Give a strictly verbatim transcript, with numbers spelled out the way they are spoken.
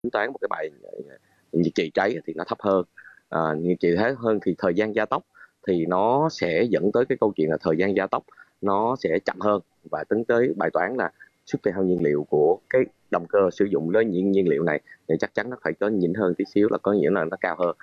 tính toán một cái bài nhiệt trị cháy thì nó thấp hơn. À, nhiệt trị thế hơn thì thời gian gia tốc thì nó sẽ dẫn tới cái câu chuyện là thời gian gia tốc nó sẽ chậm hơn, và tính tới bài toán là sức tiêu hao nhiên liệu của cái động cơ sử dụng với nhiên nhiên liệu này thì chắc chắn nó phải có nhỉnh hơn tí xíu, là có nghĩa là nó cao hơn.